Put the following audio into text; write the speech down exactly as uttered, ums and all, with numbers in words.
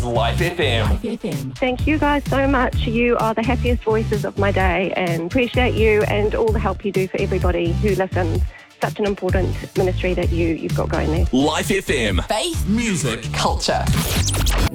Life F M. Life F M. Thank you guys so much. You are the happiest voices of my day, and appreciate you and all the help you do for everybody who listens. Such an important ministry that you, you've got going there. Life F M. Faith, Music. culture.